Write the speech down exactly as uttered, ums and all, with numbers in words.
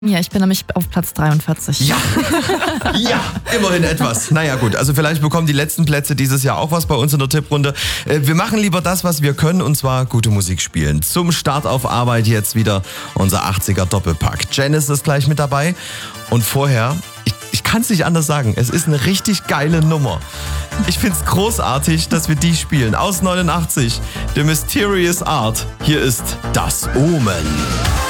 Ja, ich bin nämlich auf Platz dreiundvierzig. Ja, ja, immerhin etwas. Naja gut, also vielleicht bekommen die letzten Plätze dieses Jahr auch was bei uns in der Tipprunde. Wir machen lieber das, was wir können, und zwar gute Musik spielen. Zum Start auf Arbeit jetzt wieder unser achtziger Doppelpack. Janice ist gleich mit dabei und vorher, ich, ich kann es nicht anders sagen, es ist eine richtig geile Nummer. Ich finde es großartig, dass wir die spielen. Aus neunundachtzig, The Mysterious Art. Hier ist Das Omen.